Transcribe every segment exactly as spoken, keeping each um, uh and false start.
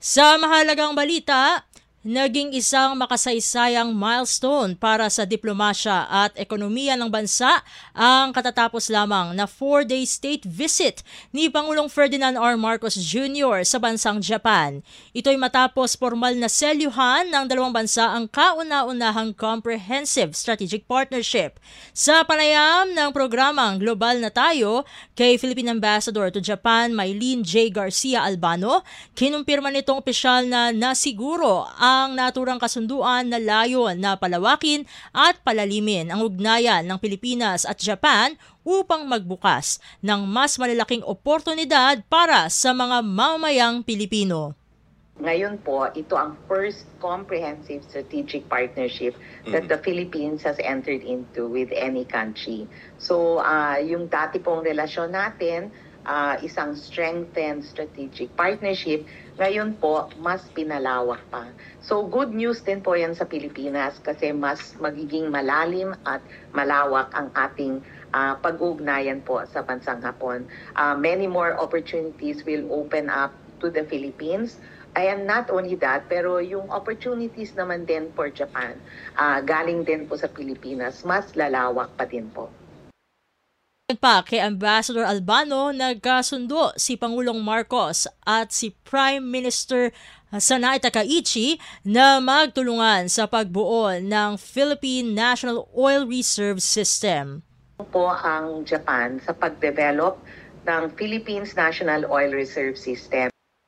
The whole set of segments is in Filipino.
Sa mahalagang balita, naging isang makasaysayang milestone para sa diplomasya at ekonomiya ng bansa ang katatapos lamang na four-day state visit ni Pangulong Ferdinand R. Marcos Junior sa bansang Japan. Ito'y matapos formal na selyuhan ng dalawang bansa ang kauna-unahang comprehensive strategic partnership. Sa panayam ng programang Global na Tayo kay Philippine Ambassador to Japan Mylene J. Garcia Albano, kinumpirma nitong opisyal na nasiguro ang naturang kasunduan na layon na palawakin at palalimin ang ugnayan ng Pilipinas at Japan upang magbukas ng mas malalaking oportunidad para sa mga mamamayang Pilipino. Ngayon po, ito ang first comprehensive strategic partnership that the Philippines has entered into with any country. So, uh, yung dati pong relasyon natin, uh, isang strengthened strategic partnership, ngayon po, mas pinalawak pa. So, good news din po yan sa Pilipinas kasi mas magiging malalim at malawak ang ating uh, pag-ugnayan po sa bansang Hapon. Uh, many more opportunities will open up to the Philippines. And not only that, pero yung opportunities naman din for Japan, uh, galing din po sa Pilipinas, mas lalawak pa din po. Pa kay Ambassador Albano, nagkasundo si Pangulong Marcos at si Prime Minister Sanae Takaichi na magtulungan sa pagbuo ng Philippine National Oil Reserve System. Po ang Japan sa pagdevelop ng Philippines National Oil Reserve System.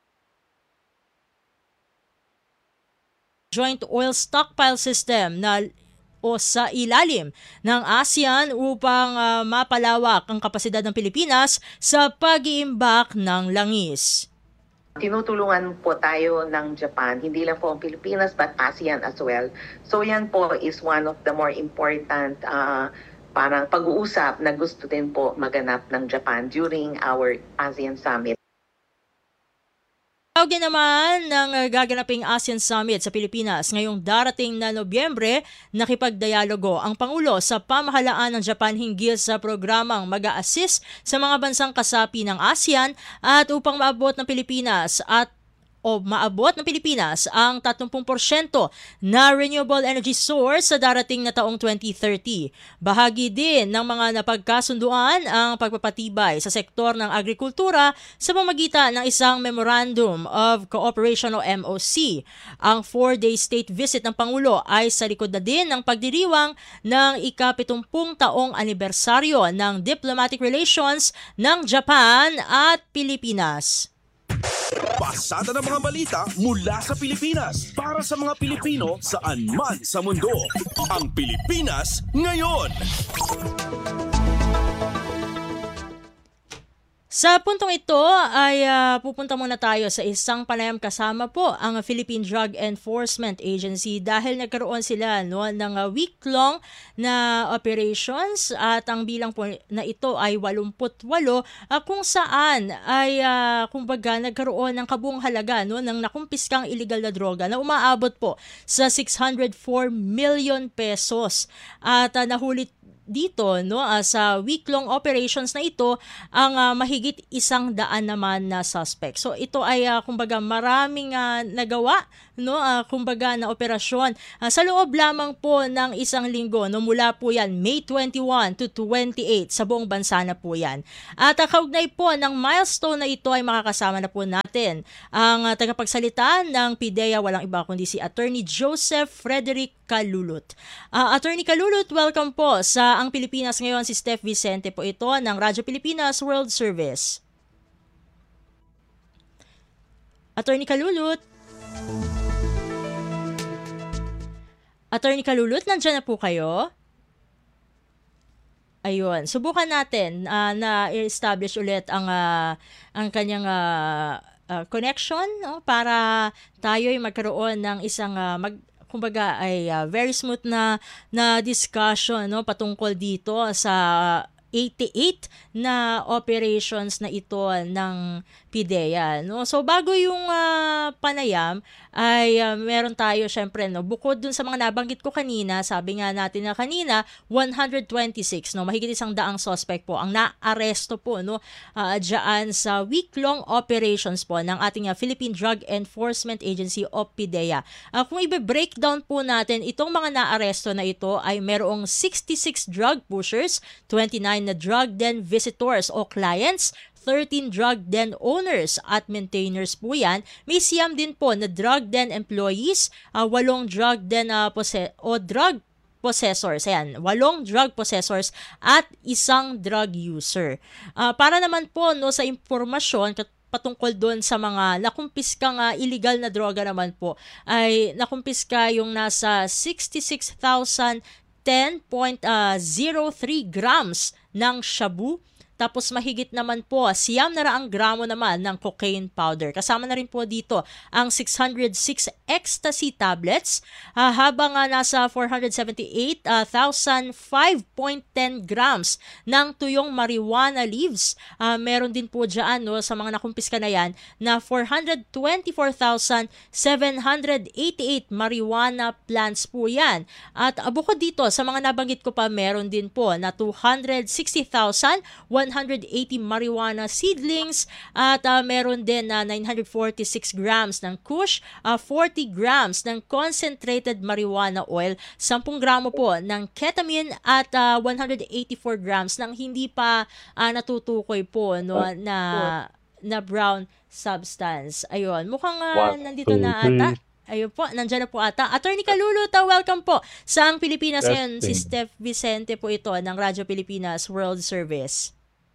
Joint Oil Stockpile System na o sa ilalim ng ASEAN upang uh, mapalawak ang kapasidad ng Pilipinas sa pag-iimbak ng langis. Tinutulungan po tayo ng Japan, hindi lang po ang Pilipinas but ASEAN as well. So yan po is one of the more important uh, parang pag-uusap na gusto din po maganap ng Japan during our ASEAN Summit. Tawagin naman ng gaganaping ASEAN Summit sa Pilipinas ngayong darating na Nobyembre, nakipagdialogo ang Pangulo sa pamahalaan ng Japan hinggil sa programang mag-a-assist sa mga bansang kasapi ng ASEAN at upang maabot ng Pilipinas at o maabot ng Pilipinas ang thirty percent na renewable energy source sa darating na taong twenty thirty. Bahagi din ng mga napagkasunduan ang pagpapatibay sa sektor ng agrikultura sa pamamagitan ng isang Memorandum of Cooperation o M O C. Ang four-day state visit ng Pangulo ay sa likod na din ng pagdiriwang ng ikapitumpung taong anibersaryo ng diplomatic relations ng Japan at Pilipinas. Pasada ng mga balita mula sa Pilipinas para sa mga Pilipino saan man sa mundo. Ang Pilipinas Ngayon. Sa puntong ito ay uh, pupunta muna tayo sa isang panayam kasama po ang Philippine Drug Enforcement Agency dahil nagkaroon sila no, ng uh, week-long na operations at ang bilang po na ito ay eighty-eight uh, kung saan ay uh, kumbaga nagkaroon ng kabuang halaga no, ng nakumpiskang illegal na droga na umaabot po sa six hundred four million pesos at uh, nahuli dito no uh, sa week-long operations na ito ang uh, mahigit isang daan naman na suspect. So ito ay uh, kumbaga maraming uh, nagawa no uh, kumbaga na operasyon uh, sa loob lamang po ng isang linggo no mula po yan May twenty-one to twenty-eight sa buong bansa na po yan. At uh, kaugnay po ng milestone na ito ay makakasama na po natin ang uh, tagapagsalita ng P D E A walang iba kundi si Attorney Joseph Frederick Calulot. Uh, Attorney Calulot, welcome po sa Ang Pilipinas Ngayon. Si Steph Vicente po ito ng Radyo Pilipinas World Service. Attorney Calulot. Attorney Calulot, nandiyan na po kayo? Ayun, subukan natin uh, na i-establish ulit ang uh, ang kanyang uh, uh, connection no, para tayo ay magkaroon ng isang uh, mag kumbaga ay uh, very smooth na na discussion no patungkol dito sa eighty-eight na operations na ito ng PIDEA, no? So bago yung uh, panayam ay uh, meron tayo syempre, no, bukod dun sa mga nabanggit ko kanina, sabi nga natin na kanina one hundred twenty-six, no, mahigit isang daang suspect po ang naaresto po, no, uh, diyan sa week-long operations po ng ating uh, Philippine Drug Enforcement Agency o PIDEA. Uh, kung i-breakdown po natin itong mga naaresto na ito ay merong sixty-six drug pushers, twenty-nine na drug den visitors o clients, thirteen drug den owners at maintainers po yan. May siyam din po na drug den employees, uh, walong drug den uh, pose- o drug possessors. Ayan, walong drug possessors at isang drug user. Uh, para naman po no sa impormasyon patungkol doon sa mga nakumpiskang uh, illegal na droga naman po ay nakumpiska yung nasa sixty-six thousand ten point zero three grams ng shabu. Tapos mahigit naman po, siyam na raang gramo naman ng cocaine powder. Kasama na rin po dito ang six hundred six ecstasy tablets, uh, habang uh, nasa four hundred seventy-eight thousand five point one zero grams ng tuyong marijuana leaves. Uh, meron din po dyan no, sa mga nakumpiska na yan na four hundred twenty-four thousand seven hundred eighty-eight marijuana plants po yan. At uh, bukod dito, sa mga nabanggit ko pa, meron din po na two hundred sixty thousand one hundred eighty marijuana seedlings at uh, meron din na uh, nine hundred forty-six grams ng kush, uh, forty grams ng concentrated marijuana oil, ten gramo po ng ketamine at uh, one hundred eighty-four grams ng hindi pa uh, natutukoy po no na na brown substance. Ayun, mukhang uh, nandito na ata. Ayun po, nandiyan na po ata. Attorney Kaluluta, welcome po sa Ang Pilipinas Ngayon. Si Steph Vicente po ito ng Radyo Pilipinas World Service.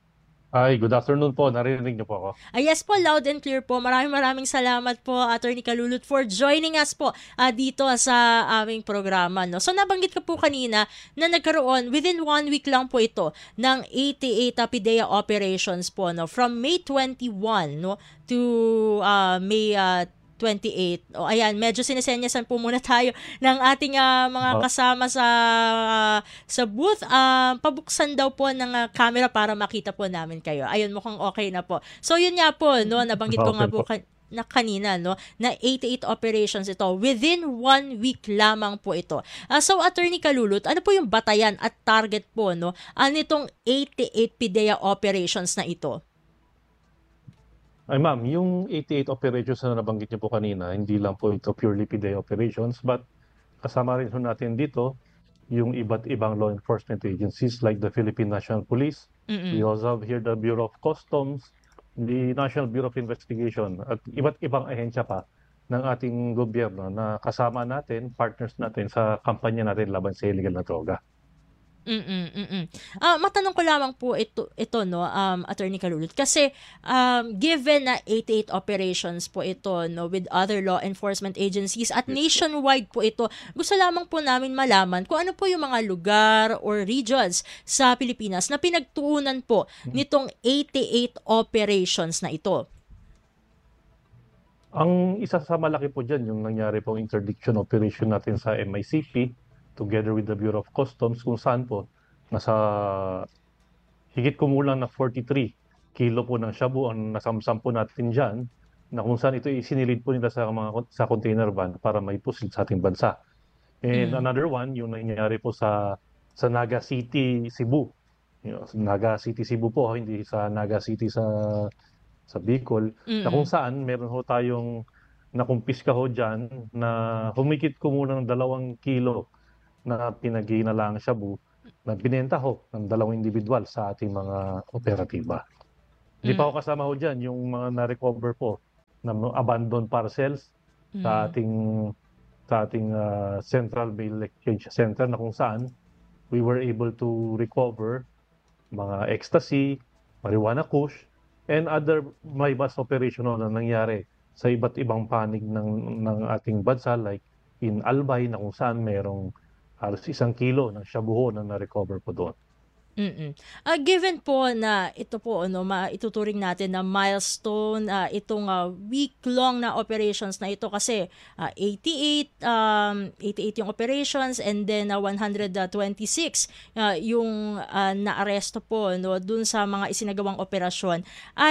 Ay, good afternoon po. Narinig niyo po ako. Ah, yes po, loud and clear po. Maraming maraming salamat po, Attorney Kalulut, for joining us po uh, dito sa aming programa. No? So nabanggit ko po kanina na nagkaroon, within one week lang po ito, ng eighty-eight uh, PIDEA operations po. No? From May twenty-first no, to uh, May uh, twenty-eight. O ayan, medyo sinesenyasan po muna tayo ng ating uh, mga kasama sa uh, sa booth. Uh, pabuksan daw po ng uh, camera para makita po namin kayo. Ayun, mukhang okay na po. So yun nga po, no, nabanggit ko nga po kan- na kanina, no, na eighty-eight operations ito. Within one week lamang po ito. Uh, so, Attorney Kalulot, ano po yung batayan at target po, no, ano itong eighty-eight PIDEA operations na ito? Ay ma'am, yung eighty-eight operations na nabanggit niyo po kanina, hindi lang po ito purely PIDEA operations, but kasama rin po natin dito yung iba't ibang law enforcement agencies like the Philippine National Police. Mm-mm. We also have here the Bureau of Customs, the National Bureau of Investigation, at iba't ibang ahensya pa ng ating gobyerno na kasama natin, partners natin sa kampanya natin laban sa illegal na droga. Mm, mm. Ah, matanong ko lamang po ito ito no, um Attorney Kalulot, kasi um given na eighty-eight operations po ito no with other law enforcement agencies at nationwide po ito, gusto lamang po namin malaman kung ano po yung mga lugar or regions sa Pilipinas na pinagtuunan po nitong eighty-eight operations na ito. Ang isa sa malaki po dyan, yung nangyari pong interdiction operation natin sa M I C P together with the Bureau of Customs, kung saan po nasa higit kumulang na forty-three kilo po ng shabu ang nasamsam po natin dyan, na kung saan ito isinilid po nila sa, mga, sa container van para may pusil sa ating bansa. And mm. another one, yung nangyari po sa sa Naga City, Cebu. You know, Naga City, Cebu po, hindi sa Naga City sa sa Bicol, mm. na kung saan meron ho tayong nakumpiska ho dyan na humigit kumulang dalawang kilo na pinag-iinalaang shabu na binenta ho ng dalawang individual sa ating mga operatiba. Hindi mm. pa ho kasama ho dyan yung mga na-recover po na abandoned parcels mm. sa ating sa ating uh, Central Mail Exchange Center, na kung saan we were able to recover mga ecstasy, marijuana kush, and other may bus operational na nangyari sa iba't ibang panig ng, ng ating bansa, like in Albay, na kung saan merong halos isang kilo ng shabu na na-recover po doon. Mm. Uh, given po na ito po ano, maituturing natin na milestone uh, itong uh, week-long na operations na ito, kasi uh, eighty-eight um, eighty-eight yung operations, and then uh, one hundred twenty-six uh, yung uh, naaresto po no dun sa mga isinagawang operasyon, ay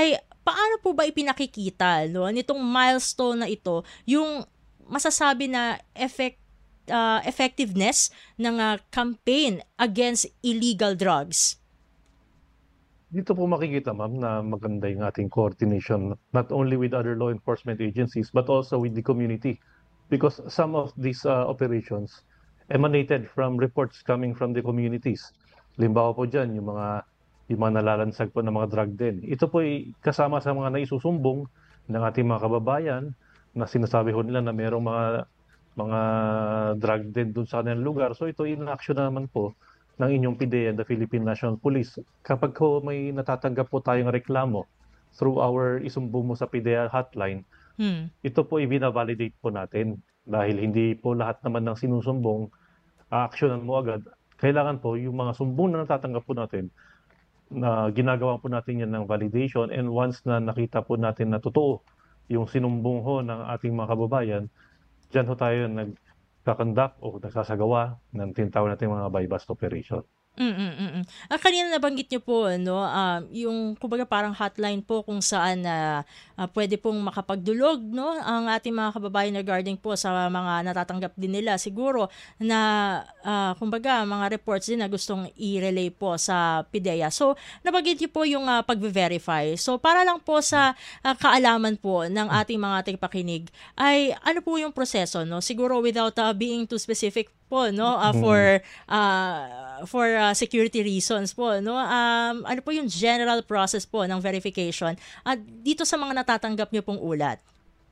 paano po ba ipinakikita, no, nitong milestone na ito, yung masasabi na effect, uh, effectiveness ng uh, campaign against illegal drugs? Dito po makikita, ma'am, na maganda yung ating coordination, not only with other law enforcement agencies, but also with the community. Because some of these uh, operations emanated from reports coming from the communities. Limbawa po dyan, yung mga, yung mga nalalansag po ng mga drug den. Ito po ay kasama sa mga naisusumbong ng ating mga kababayan na sinasabi ho nila na mayroong mga, mga drug den dun sa kanilang lugar. So ito in-action naman po ng inyong P D E A, the Philippine National Police. Kapag ho may natatanggap po tayong reklamo through our isumbong mo sa P D E A hotline, hmm. ito po i-validate po natin dahil hindi po lahat naman ng sinusumbong a-actionan mo agad. Kailangan po yung mga sumbong na natatanggap po natin na ginagawa po natin yan ng validation, and once na nakita po natin na totoo yung sinumbong ho ng ating mga kababayan, dyan ho tayo nag kakandak o nagsasagawa ng tinatawag natin mga buy-bust operation. Mm, mm, mm. Ah, kanina nabanggit niyo po ano, um, yung kumbaga parang hotline po kung saan na uh, pwede pong makapagdulog, no, ang ating mga kababayan regarding po sa mga natatanggap din nila siguro na uh, kumbaga mga reports din na gustong i-relay po sa P D E A. So nabanggit niyo po yung uh, pag-verify. So para lang po sa uh, kaalaman po ng ating mga tagapakinig ay ano po yung proseso, no? Siguro without uh, being too specific po, no, uh, for uh, for uh, security reasons po, no, um, ano po yung general process po ng verification at uh, dito sa mga natatanggap niyo pong ulat?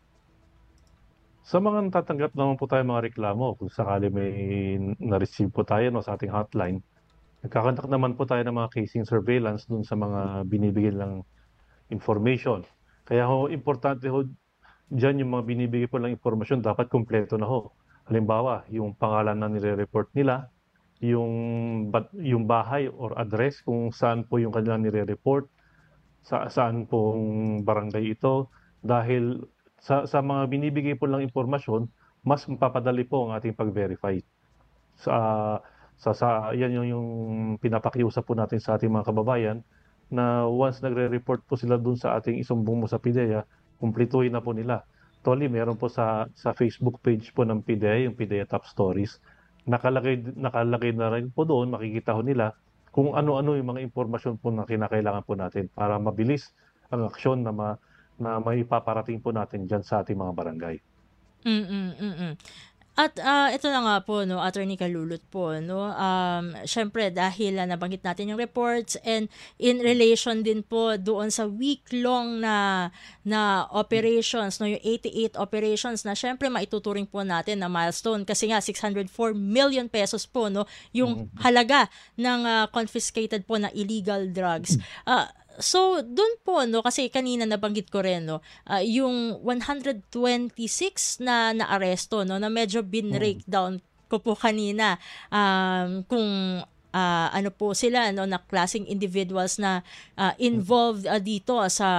Sa mga natatanggap naman po tayo mga reklamo, kung sakali may na-receive po tayo, no, sa ating hotline, nagkakandak naman po tayo ng mga casing surveillance dun sa mga binibigyan lang information. Kaya ho, importante ho dyan yung mga binibigay po lang informasyon, dapat kumpleto na ho. Halimbawa, yung pangalan na nire-report nila, yung, yung bahay or address kung saan po yung kanilang nire-report, sa, saan pong barangay ito. Dahil sa, sa mga binibigay po lang impormasyon, mas mapapadali po ang ating pag-verify. Sa, sa, sa, yan yung, yung pinapakiusap po natin sa ating mga kababayan na once nagre-report po sila dun sa ating isumbong mo sa P D E A, kumplituhin na po nila. Actually, meron po sa sa Facebook page po ng P D E A, yung P D E A Top Stories. Nakalagay, nakalagay na rin po doon, makikita ho nila kung ano-ano yung mga impormasyon po na kinakailangan po natin para mabilis ang aksyon na, ma, na maipaparating po natin dyan sa ating mga barangay. Mm-mm-mm. At uh, ito na nga po, no, Attorney Kalulot po, no, um, syempre dahil uh, nabanggit natin yung reports and in relation din po doon sa week-long na na operations, no, yung eighty-eight operations na syempre maituturing po natin na milestone kasi nga six hundred four million pesos po, no, yung halaga ng uh, confiscated po na illegal drugs. Uh, So, doon po, no, kasi kanina nabanggit ko rin, no, uh, yung one hundred twenty-six na naaresto, no, na medyo bin-break down ko po kanina um, kung uh, ano po sila, no, na klaseng individuals na uh, involved uh, dito sa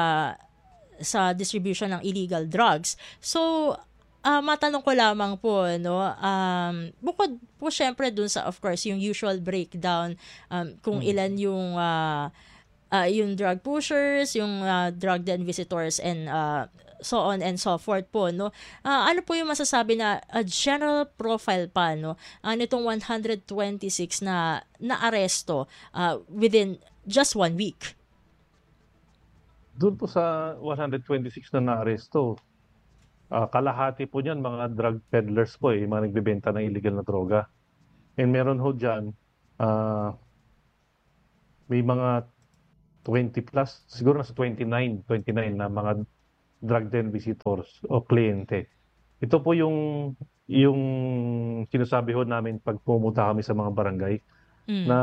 sa distribution ng illegal drugs. So, uh, matanong ko lamang po, no, um, bukod po syempre doon sa, of course, yung usual breakdown, um, kung ilan yung uh, Uh, yung drug pushers, yung uh, drug den visitors, and uh, so on and so forth po, no? Uh, ano po yung masasabi na a uh, general profile pa, no? Uh, nitong one hundred twenty-six na na-aresto uh, within just one week? Doon po sa one hundred twenty-six na na-aresto, uh, kalahati po niyan mga drug peddlers po, eh, mga nagbebenta ng illegal na droga. And meron ho dyan, uh, may mga twenty plus, siguro nasa twenty-nine, twenty-nine na mga drug den visitors o kliyente. Ito po yung yung sinasabi ho namin pag pumunta kami sa mga barangay mm. na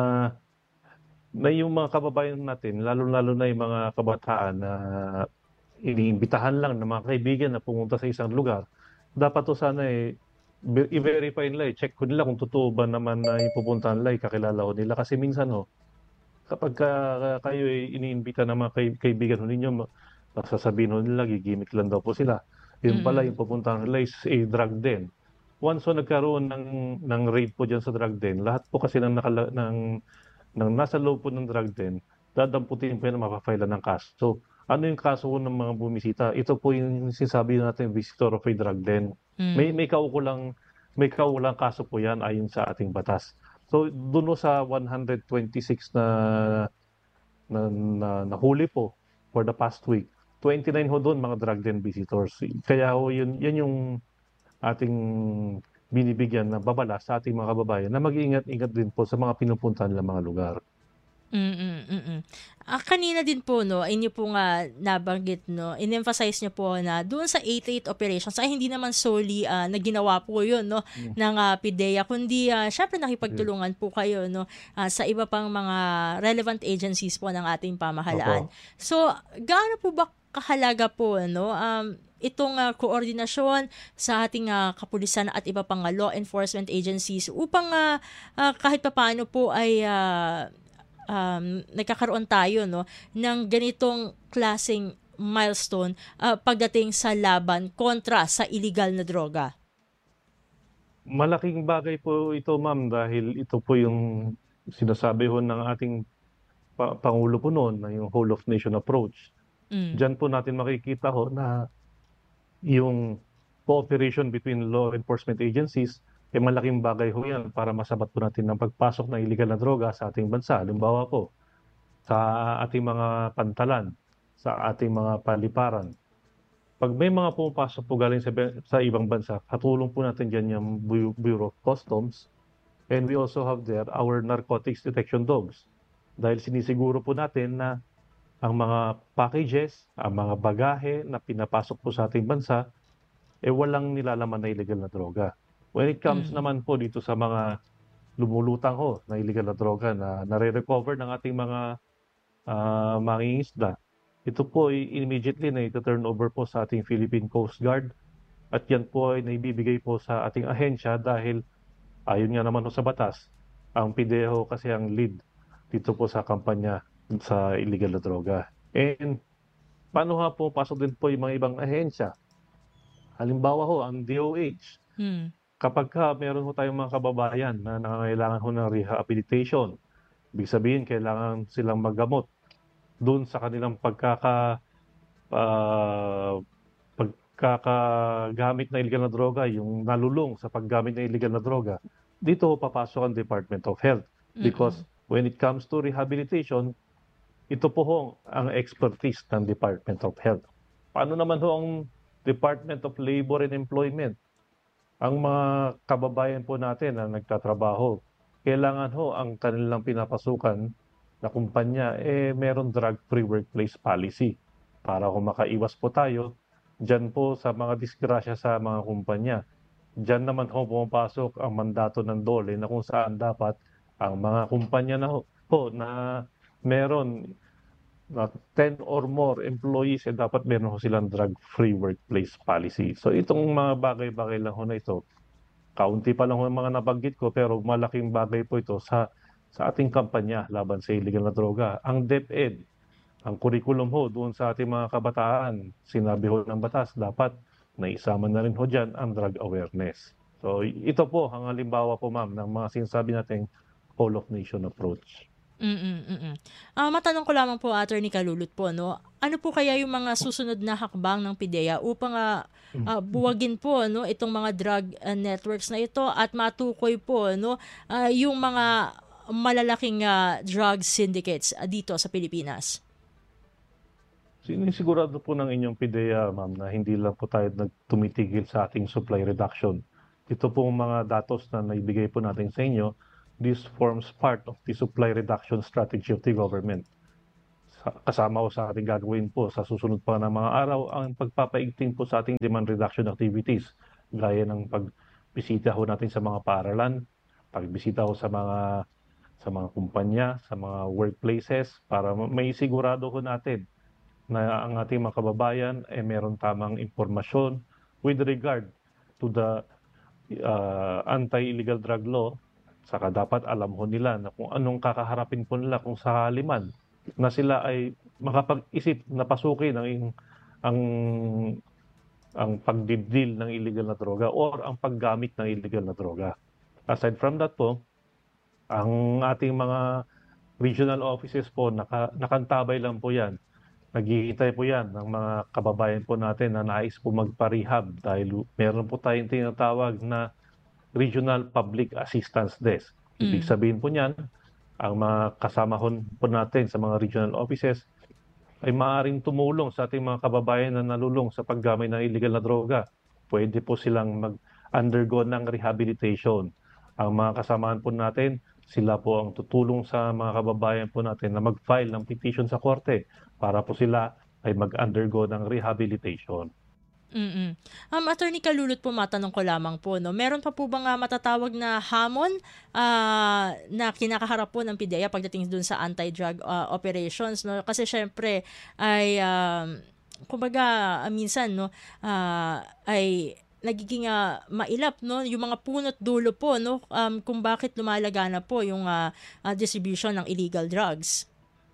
na yung mga kababayan natin, lalo-lalo na yung mga kabataan na iniimbitahan lang ng mga kaibigan na pumunta sa isang lugar. Dapat to sana eh, i-verify nila, eh, check ko nila kung totoo ba naman na yung pupuntahan nila, kakilala ko nila. Kasi minsan ho, kapag ka, kayo ay iniimbita ng mga kay, kaibigan ho ninyo, sasabihin ho nila, gigimik lang daw po sila. Yung pala, yung pupuntahan nila is a drug den. Once so nagkaroon ng, ng raid po dyan sa drug den, lahat po kasi ng, ng, ng nasa loob po ng drug den, dadamputin po yan na mapafile ng kaso. So, ano yung kaso ng mga bumisita? Ito po yung sinasabi natin, visitor of a drug den. May Mm. may kaukulang may kaukulang kaso po yan ayon sa ating batas. So doon sa one hundred twenty-six na na, na nahuli po for the past week, twenty-nine ho doon mga drug den visitors. Kaya ho yun, yan yung ating binibigyan na babala sa ating mga kababayan na mag-iingat-ingat din po sa mga pinupuntahan nilang mga lugar. Mm, mm. Ah, kanina din po 'no, ay niyo po nga nabanggit 'no, in-emphasize niyo po na doon sa eight-eight operations ay hindi naman solely, ah, na ginawa po 'yun 'no, Mm. ng, ah, PIDEA kundi, ah, siyempre nakipagtulungan po kayo 'no, ah, sa iba pang mga relevant agencies po ng ating pamahalaan. Opo. So, gaano po ba kahalaga po ano, um, itong, ah, koordinasyon sa ating, ah, kapulisan at iba pang, ah, law enforcement agencies upang, ah, ah, kahit papaano po ay, ah um, nagkakaroon tayo 'no ng ganitong klaseng milestone ah, pagdating sa laban kontra sa illegal na droga. Malaking bagay po ito, ma'am, dahil ito po yung sinasabi ho ng ating pa pangulo po noon na yung whole of nation approach. Mm. Diyan po natin makikita ho na yung cooperation between law enforcement agencies, eh malaking bagay ho yan para masabat po natin ang pagpasok ng illegal na droga sa ating bansa. Halimbawa po, sa ating mga pantalan, sa ating mga paliparan. Pag may mga pumapasok po galing sa, be- sa ibang bansa, katulong po natin dyan yung Bu- Bureau of Customs, and we also have there our narcotics detection dogs. Dahil sinisiguro po natin na ang mga packages, ang mga bagahe na pinapasok po sa ating bansa, eh walang nilalaman na illegal na droga. When it comes Mm. naman po dito sa mga lumulutang ho na illegal na droga na nare-recover ng ating mga uh, mangingisda, ito po ay immediately na ito-turn over po sa ating Philippine Coast Guard at yan po ay naibibigay po sa ating ahensya dahil ayon nga naman ho sa batas, ang PIDEA ho kasi ang lead dito po sa kampanya sa illegal na droga. And paano nga po pasok din po yung mga ibang ahensya? Halimbawa ho, ang D O H. Mm. Kapag ka meron ho tayong mga kababayan na nangangailangan ho ng rehabilitation, ibig sabihin kailangan silang maggamot doon sa kanilang pagkaka ah, pagkakagamit ng illegal na droga, yung nalulung sa paggamit ng illegal na droga, dito ho papasok ang Department of Health. Because when it comes to rehabilitation, ito po ho ang expertise ng Department of Health. Paano naman ho ang Department of Labor and Employment? Ang mga kababayan po natin na nagtatrabaho, kailangan ho ang kanilang pinapasukan na kumpanya, eh meron drug-free workplace policy para kung makaiwas po tayo dyan po sa mga disgrasya sa mga kumpanya. Dyan naman ho pumapasok ang mandato ng DOLE na kung saan dapat ang mga kumpanya na ho, ho na meron na ten or more employees, eh dapat meron ho silang drug-free workplace policy. So itong mga bagay-bagay lang ho na ito, kaunti pa lang ho ang mga nabanggit ko, pero malaking bagay po ito sa sa ating kampanya laban sa illegal na droga. Ang DepEd, ang curriculum ho doon sa ating mga kabataan, sinabi ho ng batas, dapat naisama na rin ho dyan ang drug awareness. So ito po ang halimbawa po, ma'am, ng mga sinasabi nating whole of nation approach. Mm, mm. Ah, matanong ko lamang po, Attorney Kalulot po 'no, ano po kaya yung mga susunod na hakbang ng PIDEA upang, ah, ah, buwagin po 'no, itong mga drug, ah, networks na ito at matukoy po 'no, ah, yung mga malalaking, ah, drug syndicates, ah, dito sa Pilipinas? Sinisigurado po ng inyong PIDEA, ma'am, na hindi lang po tayo nagtumitigil sa ating supply reduction. Ito pong mga datos na naibigay po natin sa inyo, this forms part of the supply reduction strategy of the government. Sa- Kasama ko sa ating gagawin po sa susunod pa ng mga araw ang pagpapaigting po sa ating demand reduction activities, gaya ng pagbisita ho natin sa mga paaralan, pagbisita ho sa mga sa mga kumpanya, sa mga workplaces para ma- may sigurado ho natin na ang ating mga kababayan ay meron tamang impormasyon with regard to the uh, anti-illegal drug law. Saka dapat alam ho nila na kung anong kakaharapin po nila kung sakali man na sila ay makapag-isip na pasukin ang ang ang pagdidil ng illegal na droga or ang paggamit ng illegal na droga. Aside from that po, ang ating mga regional offices po, naka, nakantabay lang po yan Naghihintay po yan ng mga kababayan po natin na nais po magpa-rehab dahil meron po tayong tinatawag na Regional Public Assistance Desk. Ibig Mm. sabihin po niyan, ang mga kasama hon po natin sa mga regional offices ay maaaring tumulong sa ating mga kababayan na nalulung sa paggamit ng illegal na droga. Pwede po silang mag-undergo ng rehabilitation. Ang mga kasamahan po natin, sila po ang tutulong sa mga kababayan po natin na mag-file ng petition sa korte para po sila ay mag-undergo ng rehabilitation. Mm. Um, Attorney Kalulot po, matanong ko lamang po, no, meron pa po bang ah, matatawag na hamon ah, na kinakaharap po ng PIDEA pagdating dun sa anti-drug ah, operations, no? Kasi syempre ay um, kumbaga ah, minsan, no, ah, ay nagiging ah, mailap, no, yung mga punot dulo po, no, um, kung bakit lumalagana po yung ah, ah, distribution ng illegal drugs.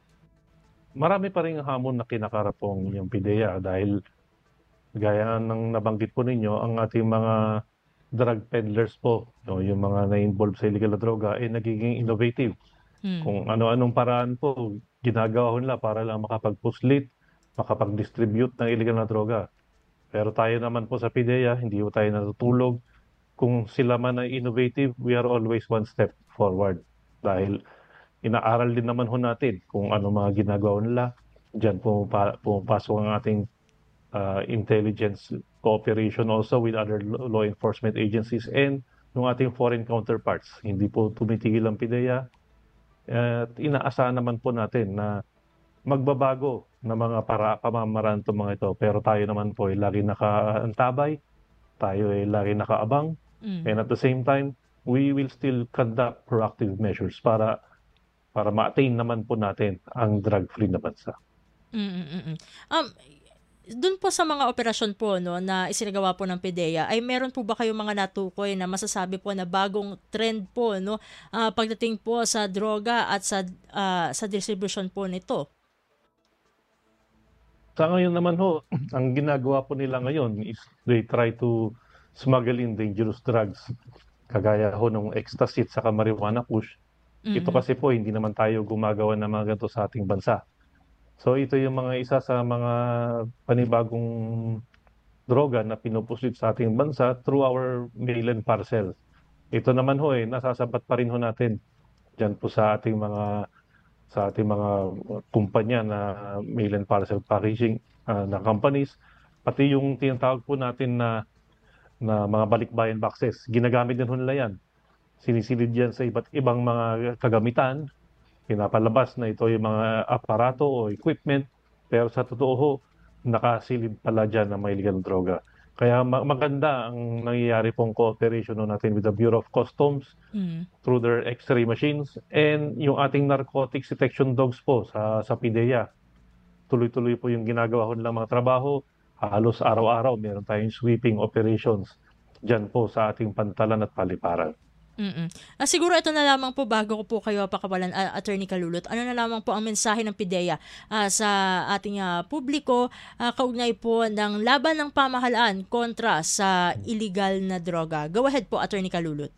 Marami pa rin hamon na kinakarap po ang inyong PIDEA dahil gaya ng nabanggit po ninyo, ang ating mga drug peddlers po, no, yung mga na-involve sa illegal na droga, ay nagiging innovative. Mm. Kung ano-anong paraan po, ginagawa nila para lang makapag-puslit, makapag-distribute ng illegal na droga. Pero tayo naman po sa PIDEA, hindi po tayo natutulog. Kung sila man ay innovative, we are always one step forward. Dahil inaaral din naman ho natin kung ano mga ginagawa nila. Diyan pumapa- pumapasok ang ating uh, intelligence cooperation also with other lo- law enforcement agencies and ng ating foreign counterparts. Hindi po tumitigil ang PIDEA. At inaasahan naman po natin na magbabago na mga para pamamaraan itong mga ito. Pero tayo naman po ay lagi nakaantabay, tayo ay lagi nakaabang, Mm. and at the same time, we will still conduct proactive measures para para ma-attain naman po natin ang drug-free na bansa. Mm, mm, mm. Um, dun po sa mga operasyon po, no, na isinagawa po ng PIDEA, ay meron po ba kayong mga natukoy na masasabi po na bagong trend po, no, ah, pagdating po sa droga at sa ah, sa distribution po nito? Sa ngayon naman ho, ang ginagawa po nila ngayon is they try to smuggle in dangerous drugs. Kagaya ho ng ecstasy at saka marijuana push. Ito Mhm. kasi po, hindi naman tayo gumagawa ng mga ganito sa ating bansa. So ito yung mga isa sa mga panibagong droga na pinupuslit sa ating bansa through our mail-in parcel. Ito naman ho eh, nasasabat pa rin ho natin dyan po sa ating mga sa ating mga kumpanya na mail and parcel packaging ah, na companies, pati yung tinatawag po natin na na mga balikbayan boxes. Ginagamit din ho nila yan. Sinisilid yan sa iba't ibang mga kagamitan. Pinapalabas na ito yung mga aparato o equipment. Pero sa totoo ho, nakasilid pala dyan ng mga illegal na droga. Kaya ma- maganda ang nangyayari pong cooperation ho natin with the Bureau of Customs Mm. through their X-ray machines and yung ating narcotics detection dogs po sa, sa PIDEA. Tuloy-tuloy po yung ginagawa ko nilang mga trabaho. Halos araw-araw meron tayong sweeping operations dyan po sa ating pantalan at paliparan. Mm. Ah, siguro ito na lamang po bago ko po kayo pakawalan, ah, Attorney Kalulot. Ano na lamang po ang mensahe ng PIDEA ah, sa ating ah, publiko ah, kaugnay po ng laban ng pamahalaan kontra sa illegal na droga? Go ahead po, Attorney Kalulot.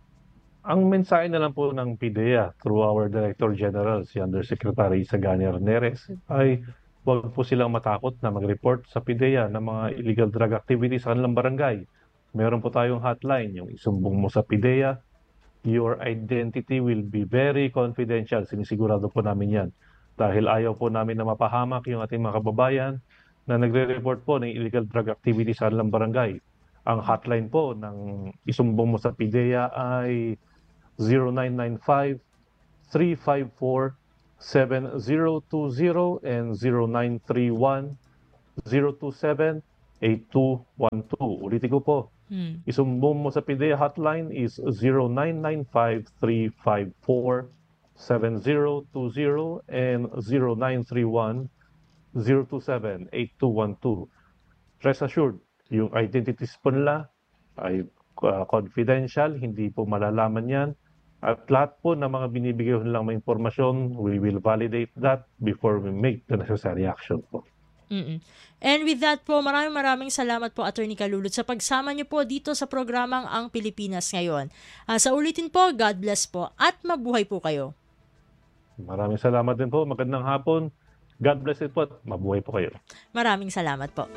Ang mensahe na lang po ng PIDEA through our Director General, si Undersecretary Sagani Arneres, ay huwag po silang matakot na mag-report sa PIDEA ng mga illegal drug activities sa kanilang barangay. Meron po tayong hotline, yung isumbong mo sa PIDEA. Your identity will be very confidential. Sinisigurado po namin yan. Dahil ayaw po namin na mapahamak yung ating mga kababayan na nagre-report po ng illegal drug activities sa kanilang barangay. Ang hotline po ng isumbong mo sa PIDEA ay zero nine nine five, three five four, seven zero two zero and zero nine three one, zero two seven, eight two one two. Ulitin ko po. Hmm. Isumbong mo sa PIDEA hotline is zero nine nine five, three five four, seven zero two zero and zero nine three one, zero two seven, eight two one two. Rest assured, yung identities po nila ay uh, confidential, hindi po malalaman yan. At lahat po ng mga binibigay nilang mga impormasyon, we will validate that before we make the necessary action po. Mm-mm. And with that po, maraming maraming salamat po, Attorney Kalulot, sa pagsama niyo po dito sa programang Ang Pilipinas Ngayon. Uh, sa ulitin po, God bless po at mabuhay po kayo. Maraming salamat din po. Magandang hapon. God bless it po at mabuhay po kayo. Maraming salamat po.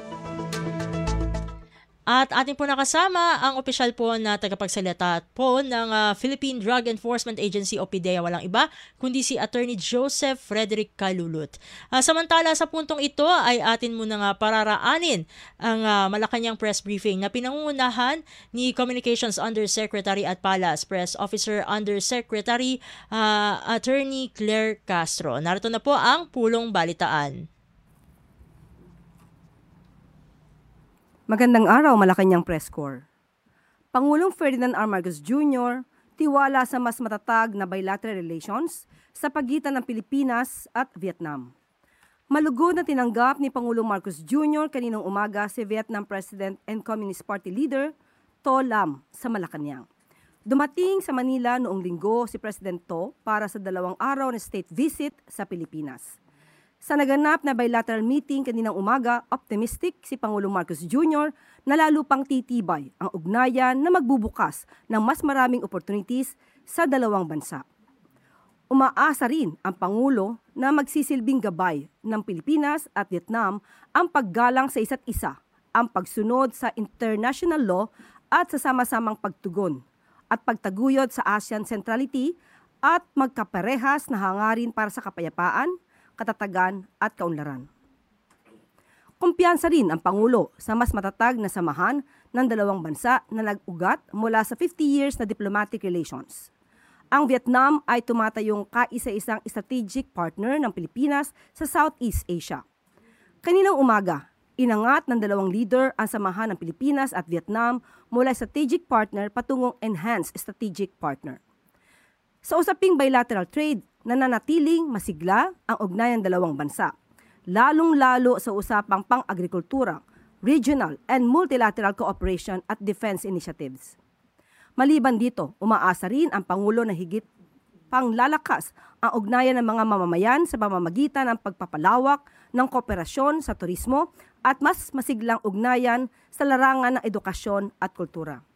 At ating po nakasama ang opisyal po na tagapagsalita po ng uh, Philippine Drug Enforcement Agency o P D E A, walang iba kundi si Attorney Joseph Frederick Calulot. Uh, samantala sa puntong ito ay atin muna nga pararaanin ang uh, Malacanang press briefing na pinangungunahan ni Communications Undersecretary at Palace Press Officer Undersecretary uh, Attorney Claire Castro. Narito na po ang pulong balitaan. Magandang araw, Malacanang Press Corps. Pangulong Ferdinand R. Marcos Junior tiwala sa mas matatag na bilateral relations sa pagitan ng Pilipinas at Vietnam. Malugod na tinanggap ni Pangulong Marcos Junior kaninang umaga si Vietnam President and Communist Party Leader To Lam sa Malacanang. Dumating sa Manila noong linggo si President To para sa dalawang araw na state visit sa Pilipinas. Sa naganap na bilateral meeting kaninang umaga, optimistic si Pangulong Marcos Junior na lalo pang titibay ang ugnayan na magbubukas ng mas maraming opportunities sa dalawang bansa. Umaasa rin ang Pangulo na magsisilbing gabay ng Pilipinas at Vietnam ang paggalang sa isa't isa, ang pagsunod sa international law at sa sama-samang pagtugon at pagtaguyod sa ASEAN centrality at magkaparehas na hangarin para sa kapayapaan, katatagan at kaunlaran. Kumpiyansa rin ang Pangulo sa mas matatag na samahan ng dalawang bansa na nag-ugat mula sa fifty years na diplomatic relations. Ang Vietnam ay tumatayong kaisa-isang strategic partner ng Pilipinas sa Southeast Asia. Kaninang umaga, inangat ng dalawang leader ang samahan ng Pilipinas at Vietnam mula strategic partner patungong enhanced strategic partner. Sa usaping bilateral trade, nananatiling masigla ang ugnayan dalawang bansa, lalong-lalo sa usapang pang-agrikultura, regional and multilateral cooperation at defense initiatives. Maliban dito, umaasa rin ang Pangulo na higit panglalakas ang ugnayan ng mga mamamayan sa pamamagitan ng pagpapalawak ng kooperasyon sa turismo at mas masiglang ugnayan sa larangan ng edukasyon at kultura.